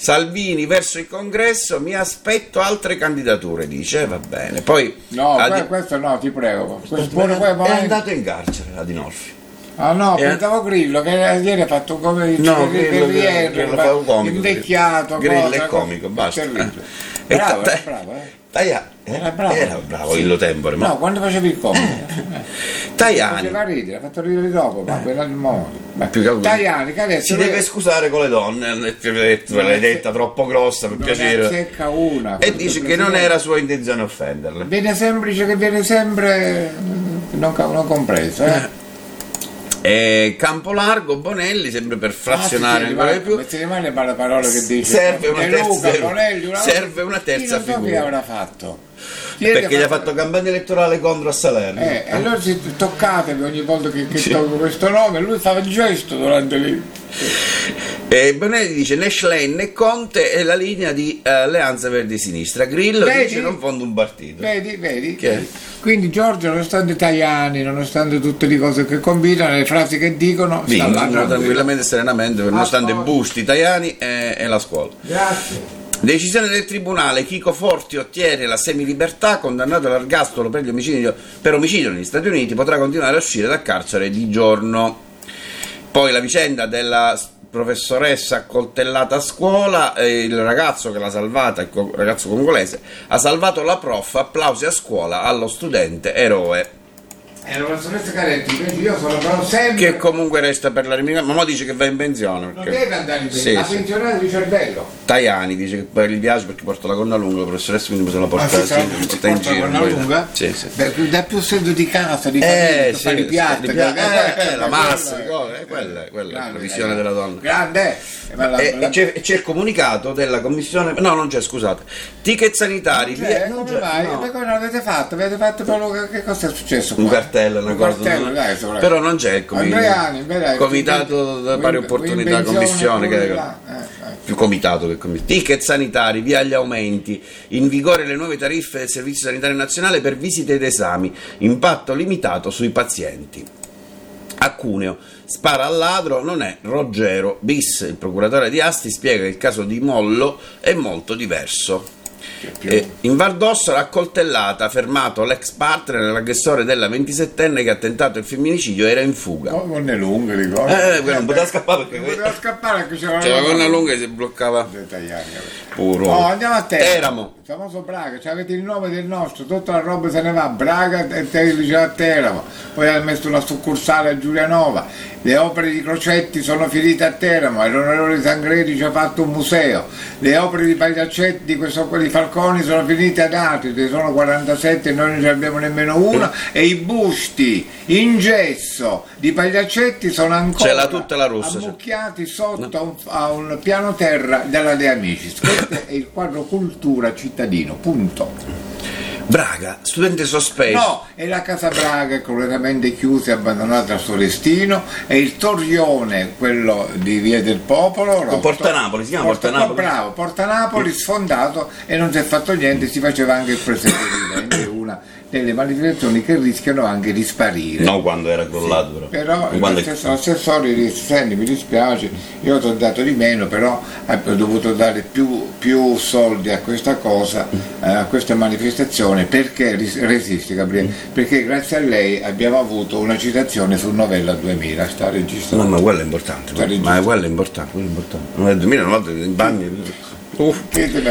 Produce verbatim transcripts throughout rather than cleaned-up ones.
Salvini verso il congresso, mi aspetto altre candidature, dice, va bene. Poi no, Adi... questo no, ti prego. Questo è, pure, è andato in carcere Adinolfi. Ah no, e pensavo Grillo, che ieri ha fatto come dice, no, che, Grillo, che Grillo, Grillo fa un comico, invecchiato. Grillo cosa, è comico, basta. Eh. Bravo, ta- era bravo, eh. Taia, eh, era bravo, era bravo sì. Illo Tempore, ma... No, quando facevi il comico. Eh. Tajani faceva ridere, ha fatto ridere dopo, ma quella il modo. Tajani che adesso si lui... deve scusare con le donne, l'hai detta troppo grossa per non piacere. Una, e dice che non era sua intenzione offenderle. Viene semplice che viene sempre non, non compreso, eh. E Campolargo, Bonelli, sempre per frazionare ah, ancora di più, metti male le parole che dice serve una terza, Luca, serve, Bonelli, una... serve una terza non so figura. Che avrà fatto? Perché fatto... gli ha fatto campagna elettorale contro a Salerno. Eh, e allora si toccatevi ogni volta che, che sì. tolgo questo nome, lui fa il gesto durante lì. E Bonelli dice né Schlein né Conte è la linea di uh, Alleanza Verdi Sinistra. Grillo vedi? Dice non fondo un partito. Vedi, vedi. Che? Quindi Giorgio, nonostante Tajani, nonostante tutte le cose che combinano, le frasi che dicono, vincono tranquillamente e serenamente, nonostante Busti, Tajani e, e la scuola. Grazie. Decisione del tribunale, Chico Forti ottiene la semilibertà, condannato all'ergastolo per, omicidio, per omicidio negli Stati Uniti, potrà continuare a uscire dal carcere di giorno. Poi la vicenda della professoressa accoltellata a scuola, eh, il ragazzo che l'ha salvata, il ragazzo congolese, ha salvato la prof, applausi a scuola allo studente eroe. È la professoressa Caretti, invece io sono però sempre... Che comunque resta per la rimigranza, ma mo dice che va in pensione. Perché... Non deve andare in pensione, sì, la pensionata di cervello. Tajani dice che poi gli piace perché porta la gonna lunga, la professoressa quindi se la porta ah, sì, sì, sta in giro. La lunga? Sì, sì. Beh, dà più senso di casa, di famiglia, eh, di sì, fare i piatti. Sì, eh, eh, eh, la massa, eh, quella è quella, la visione della donna. Grande! E, e c'è, c'è il comunicato della commissione, no non c'è, scusate, ticket sanitari. Non c'è, non come mai? No. Come l'avete fatto? Avete fatto quello che cosa è successo qua? Un cartello, una un cosa. Cartello, dai, però non c'è il comitato, beh, comitato da pari opportunità, commissione, che è più comitato che commissione. Ticket sanitari, via gli aumenti, in vigore le nuove tariffe del Servizio Sanitario Nazionale per visite ed esami, impatto limitato sui pazienti. A Cuneo, spara al ladro, non è Ruggero bis. Il procuratore di Asti spiega che il caso di Mollo è molto diverso. Eh, in Val d'Ossola, accoltellata, fermato l'ex partner, l'aggressore della ventisettenne che ha tentato il femminicidio, era in fuga. Oh, con le lunghe, ricordo. Eh, non poteva scappare perché non poteva scappare perché c'era la gonna lunga e si bloccava. Puro. Oh, andiamo a Teramo. Teramo. Il famoso Braga, cioè avete il nome del nostro, tutta la roba se ne va, Braga e te dice a Teramo, poi ha messo una succursale a Giulianova, le opere di Crocetti sono finite a Teramo, l'onorevole Sangredi ci ha fatto un museo, le opere di Pagliacetti, di questo di Falconi sono finite ad Atri, ne sono quarantasette e noi non ne abbiamo nemmeno una, e i busti in gesso di Pagliacetti sono ancora c'è la, tutta la russa, ammucchiati sotto no. a, un, a un piano terra della De Amicis. Questo è il quadro cultura cittadino, punto. Braga, studente sospeso. No, è la Casa Braga completamente chiusa e abbandonata al suo destino, è il Torrione, quello di Via del Popolo, rotto. Porta Napoli, si chiama Porta, Porta Napoli. Bravo, Porta Napoli sfondato e non si è fatto niente, si faceva anche il presepe di una delle manifestazioni che rischiano anche di sparire. No, quando era crollato, sì, però. Però l'assessore disse: senti, mi dispiace, io ti ho dato di meno, però ho dovuto dare più, più soldi a questa cosa, eh, a questa manifestazione, perché resiste, Gabriele? Perché grazie a lei abbiamo avuto una citazione sul Novella duemila, sta registrando. No, ma quello è importante, ma, ma quello è importante, quello è importante. Nel duemila una volta in bagni. Uff,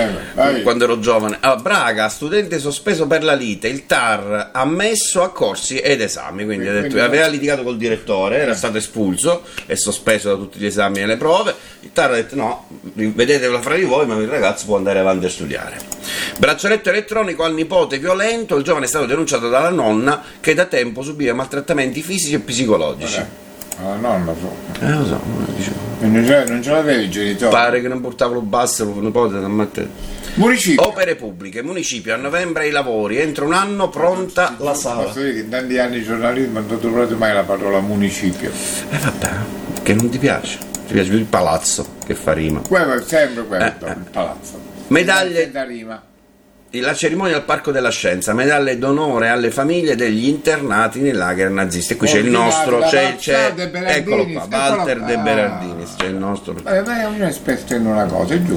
quando ero giovane. A Braga, studente sospeso per la lite, il T A R ha messo a corsi ed esami, quindi, quindi, ha detto, quindi aveva litigato col direttore, era stato espulso e sospeso da tutti gli esami e le prove. Il T A R ha detto no, vedetela fra di voi, ma il ragazzo può andare avanti a studiare. Braccialetto elettronico al nipote violento, il giovane è stato denunciato dalla nonna che da tempo subiva maltrattamenti fisici e psicologici. Vabbè. La nonna so. Eh lo so, diciamo. Non ce, non ce l'avevi i genitori? Pare che non portavano basso il nipote da mattina. Municipio. Opere pubbliche, municipio, a novembre i lavori, entro un anno pronta la sala. Posso dire che in tanti anni di giornalismo non ho trovato mai la parola municipio. Eh vabbè, che non ti piace? Ti piace più il palazzo che fa rima. Quello è sempre quello, eh, il palazzo. Medaglie da rima. La cerimonia al Parco della Scienza, medaglie d'onore alle famiglie degli internati nei lager nazisti. E qui oh, c'è il nostro, c'è, c'è, eccolo qua, Walter De Berardinis, c'è il nostro. Ma è un esperto in una cosa, è giusto.